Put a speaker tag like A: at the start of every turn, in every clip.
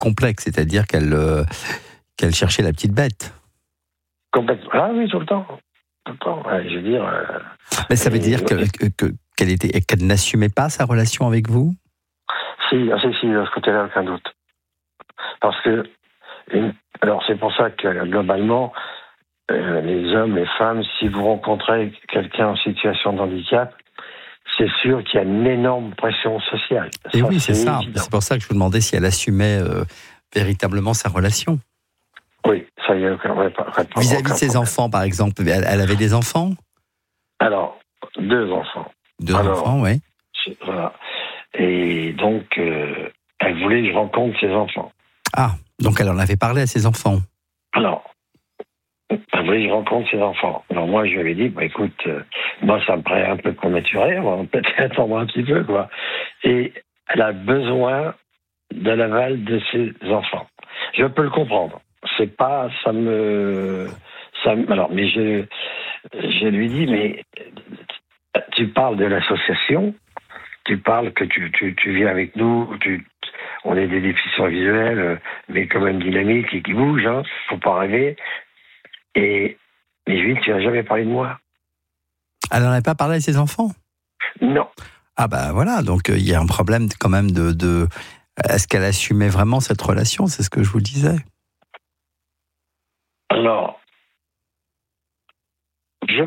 A: complexe, c'est-à-dire qu'elle cherchait la petite bête.
B: Complètement. Ah oui, tout le temps. Tout le temps. Je veux dire.
A: Mais ça veut dire qu'elle n'assumait pas sa relation avec vous ?
B: Si, de ce côté-là, aucun doute. Parce que, alors c'est pour ça que globalement, les hommes, les femmes, si vous rencontrez quelqu'un en situation de handicap, c'est sûr qu'il y a une énorme pression sociale.
A: Et oui, c'est ça. Évident. C'est pour ça que je vous demandais si elle assumait véritablement sa relation.
B: Oui, ça y est,
A: vis-à-vis de ses enfants, par exemple, elle avait des enfants ?
B: Alors, 2 enfants.
A: Enfants, oui.
B: Voilà. Et donc, elle voulait que je rencontre ses enfants.
A: Ah, donc elle en avait parlé à ses enfants.
B: Alors, elle voulait que je rencontre ses enfants. Alors moi, je lui avais dit, écoute, moi, ça me paraît un peu prématuré, on va peut-être attendre un petit peu, quoi. Et elle a besoin de l'aval de ses enfants. Je peux le comprendre. C'est pas, alors, mais je lui dis, mais tu parles de l'association, tu parles que tu viens avec nous, on est des déficients visuels, mais quand même dynamiques et qui bougent, hein, faut pas rêver. Mais je lui dis, tu n'as jamais parlé de moi.
A: Elle n'en avait pas parlé à ses enfants ?
B: Non.
A: Ah ben voilà, donc il y a un problème quand même de... Est-ce qu'elle assumait vraiment cette relation ? C'est ce que je vous disais.
B: Alors, je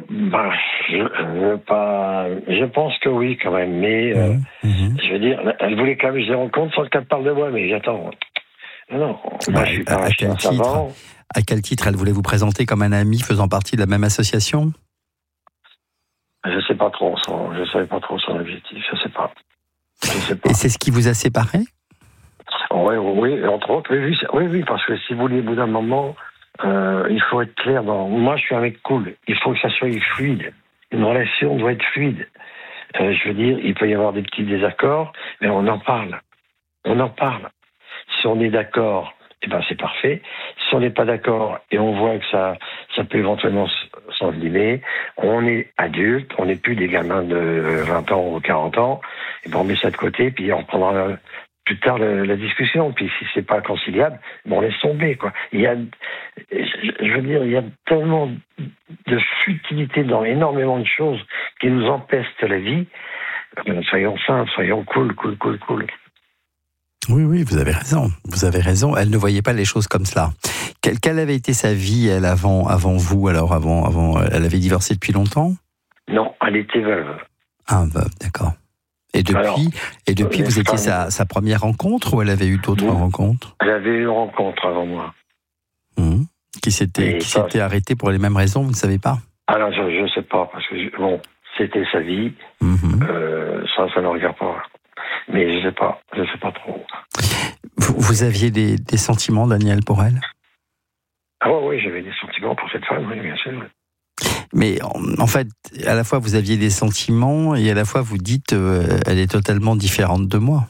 B: pense que oui, quand même, mais je veux dire, elle voulait quand même que je les rencontre sans qu'elle parle de moi, mais j'attends. Non, moi je suis pas un chien savant.
A: À quel titre elle voulait vous présenter comme un ami faisant partie de la même association ?
B: Je sais pas trop savais pas trop son objectif, je sais pas.
A: Et c'est ce qui vous a séparés ?
B: Oui, entre autres, oui, parce que si vous voulez, au bout d'un moment, il faut être clair moi, je suis un mec cool. Il faut que ça soit fluide. Une relation doit être fluide. Je veux dire, il peut y avoir des petits désaccords, mais on en parle. Si on est d'accord, c'est parfait. Si on n'est pas d'accord et on voit que ça peut éventuellement s'envenimer, on est adulte, on n'est plus des gamins de 20 ans ou 40 ans, et on met ça de côté, puis on reprendra plus tard la discussion. Puis si c'est pas conciliable, on laisse tomber, quoi. Il y a tellement de futilité dans énormément de choses qui nous empestent la vie. Soyons simples, soyons cool.
A: Oui, vous avez raison. Elle ne voyait pas les choses comme cela. Quelle avait été sa vie, elle, avant vous ? Alors, avant, elle avait divorcé depuis longtemps ?
B: Non, elle était veuve.
A: Ah, veuve, d'accord. Et depuis, vous étiez sa première rencontre ou elle avait eu d'autres rencontres ?
B: Elle avait eu une rencontre avant moi.
A: Qui s'était arrêtée pour les mêmes raisons, vous ne savez pas ?
B: Alors, je ne sais pas, parce que c'était sa vie. Ça ne regarde pas. Mais je sais pas trop.
A: Vous aviez des sentiments, Daniel, pour elle ?
B: Ah oui, j'avais des sentiments pour cette femme, oui, bien sûr.
A: Mais en fait, à la fois vous aviez des sentiments et à la fois vous dites elle est totalement différente de moi.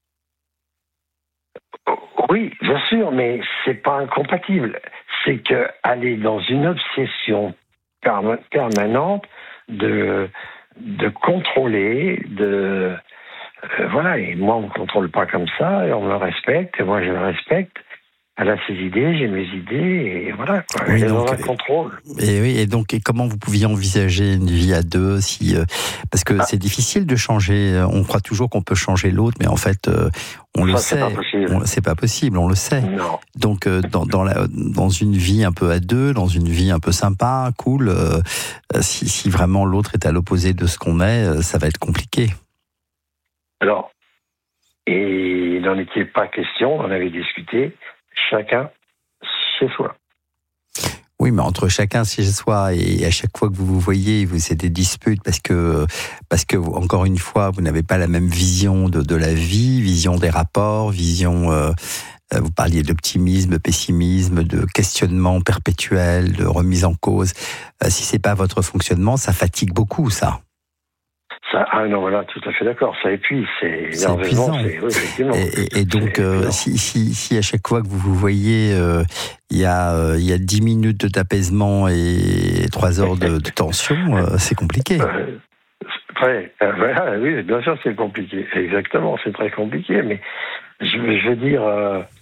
B: Oui, bien sûr, mais c'est pas incompatible. C'est qu'elle est dans une obsession permanente de contrôler, voilà, et moi on ne me contrôle pas comme ça, et on me respecte, et moi je la respecte. Elle a ses idées, j'ai mes idées, et voilà, quoi. Elle est dans un contrôle.
A: Et donc, comment vous pouviez envisager une vie à deux parce que c'est difficile de changer, on croit toujours qu'on peut changer l'autre, mais en fait, on le sait. C'est pas possible, on le sait.
B: Non.
A: Donc, dans une vie un peu à deux, dans une vie un peu sympa, cool, si vraiment l'autre est à l'opposé de ce qu'on est, ça va être compliqué.
B: Alors, et il n'en était pas question, on avait discuté, chacun chez soi.
A: Oui, mais entre chacun chez soi et à chaque fois que vous vous voyez, c'est des disputes parce que encore une fois, vous n'avez pas la même vision de la vie, vision des rapports, vous parliez d'optimisme, pessimisme, de questionnement perpétuel, de remise en cause. Si c'est pas votre fonctionnement, ça fatigue beaucoup, ça.
B: Voilà, tout à fait d'accord. Ça épuise, c'est
A: épuisant.
B: Oui, effectivement.
A: Et donc, si à chaque fois que vous vous voyez, il y a 10 minutes d'apaisement et 3 heures de tension, c'est compliqué.
B: Oui, bien sûr, c'est compliqué. Exactement, c'est très compliqué. Mais je veux dire,